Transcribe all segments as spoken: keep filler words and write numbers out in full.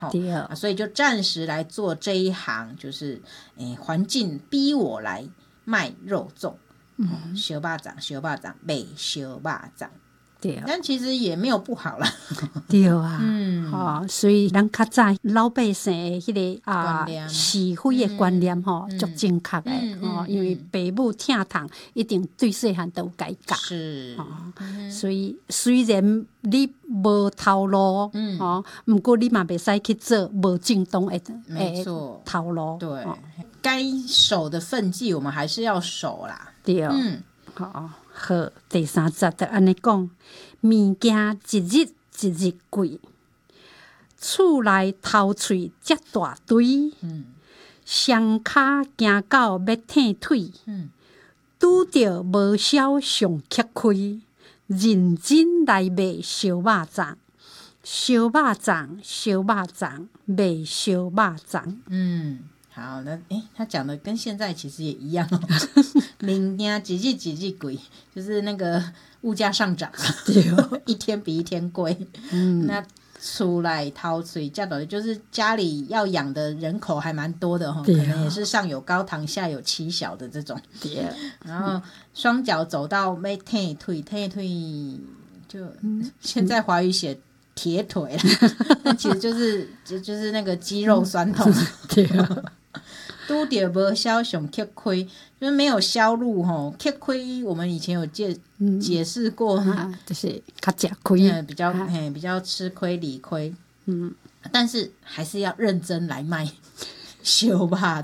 对、啊，所以就暂时来做这一行，就是诶，环境逼我来卖肉粽，嗯，烧肉粽，烧肉粽，卖烧肉粽。对，但其实也没有不好啦。 对啊，嗯，哦，所以咱较早老百姓的迄、那个啊是非的观念吼，足正确的哦，因为爸母疼痛，一定对细汉都有改教。 是， 哦，嗯、所以虽然你无头路，嗯，哦，不过你嘛袂使去做无正当的没错头路。 对，哦、该守的分际我们还是要守啦。 对，嗯，好、哦。好，第三节就安尼讲，物件一日一日贵，厝内头喙遮大堆，嗯，双骹行到要褪腿，嗯，拄着无销上吃亏，认真来卖烧肉粽，烧肉粽，烧肉粽，卖烧肉粽， 嗯。好，那诶，他讲的跟现在其实也一样哦。物件一日一日贵，就是那个物价上涨，一天比一天贵。嗯，那厝内头喙遮大，就是家里要养的人口还蛮多的哈，可能也是上有高堂下有妻小的这种。对。然后双脚走到要褪腿，褪腿就、嗯、现在华语写铁腿了，但其实就是就就是那个肌肉酸痛。对啊。拄着无销上吃亏，就是没有销路吼。吃亏我们以前有解、嗯、解释过、 啊，就是较吃亏、 嗯，比较、啊、嘿比较吃亏理亏。嗯，但是还是要认真来卖烧肉粽，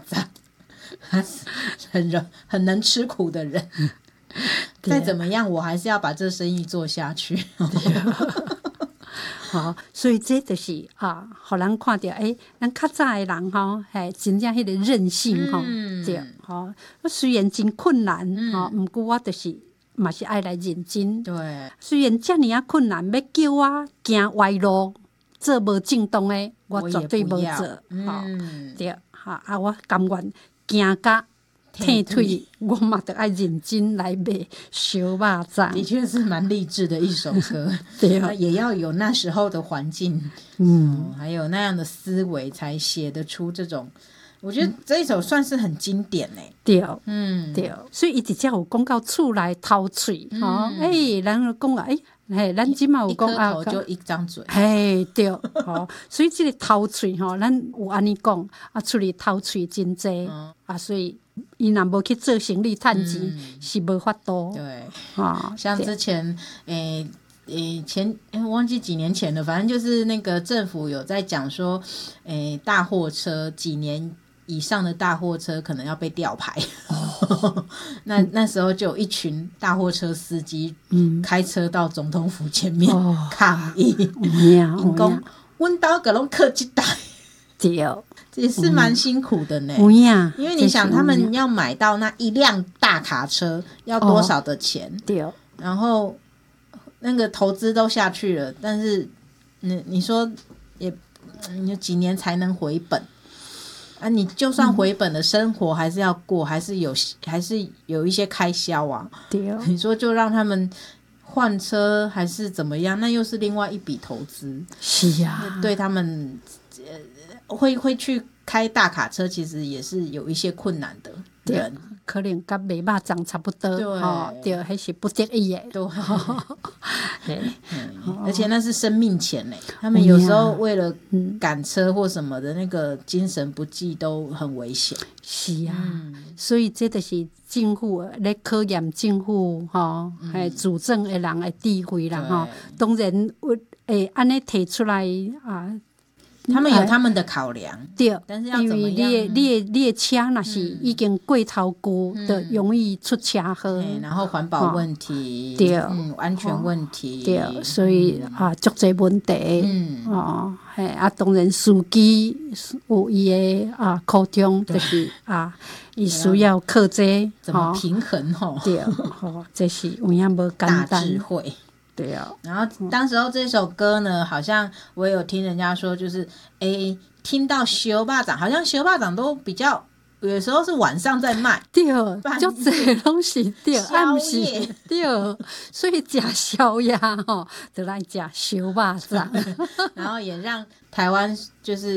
很人很能吃苦的人。再怎么样，我还是要把这生意做下去。 好、哦，所以这就是啊，互人看到诶，咱较早的人吼，嘿，真正迄个韧性吼，嗯、对，吼、哦，虽然真困难吼，毋过、嗯哦、我就是嘛是爱来认真。 对， 虽然遮尔啊困难，要叫我行歪路，做无正当的，我绝对无做。嗯、哦，对，哈啊，我甘愿行甲褪腿，我嘛得爱认真来卖烧肉粽。 的确是蛮励志的一首歌。 对啊， 也要有那时候的环境，嗯，还有那样的思维，才写得出这种。我觉得这一首算是很经典诶。 对，嗯，对，所以伊直接有讲到厝内头喙，吼、嗯，哎、欸，人讲啊，哎、欸。嘿，咱即嘛有讲啊， 一颗头就一张嘴。 嘿，对，吼，所以即个头喙吼，咱有安尼讲啊，厝里头喙真济、嗯、啊，所以伊若无去做生意趁钱、嗯，是无法度。 对，啊，像之前诶诶前诶忘记几年前了，反正就是那个政府有在讲说，诶大货车几年以上的大货车可能要被吊牌。哦、那那时候就有一群大货车司机、嗯、开车到总统府前面、哦、抗议，因讲阮兜个拢客一台， 对， 也是蛮辛苦的呢。 有影， 因为你想他们要买到那一辆大卡车要多少的钱？哦、 对， 然后那个投资都下去了，但是你你说也你几年才能回本？啊，你就算回本的生活还是要过，嗯、还是有还是有一些开销啊。 对哦， 你说就让他们换车还是怎么样？那又是另外一笔投资。 是啊， 对他们、呃、会会去开大卡车，其实也是有一些困难的人。 对，可能跟卖肉粽差不多。 对， 哦、对，还是不得已的。 对。对嗯、而且那是生命钱嘞，他们有时候为了赶车或什么的，那个精神不济都很危险。 是啊、嗯，所以这就是政府咧考验政府吼，系主政的人的智慧啦吼。当然会安尼提出来啊。 他们有他们的考量， 对， 但是要怎么样？ 因为你的你的车若是已经过头久，就、嗯、容易出车祸、 嗯，然后环保问题， 哦、对、 嗯，安全问题， 对，所以、嗯、啊，足侪问题，嗯，哦，嘿，啊，当然司机有伊的啊苦衷，就是啊，伊需要靠这怎么平衡吼、哦？ 对，吼，这是有影无简单， 大智慧。 对啊， 然后当时候这首歌呢，好像我有听人家说，就是诶，听到烧肉粽，好像烧肉粽都比较有时候是晚上在卖， 对，足侪拢是对，暗时对，所以食宵夜吼，就来食烧肉粽， 然后也让台湾就是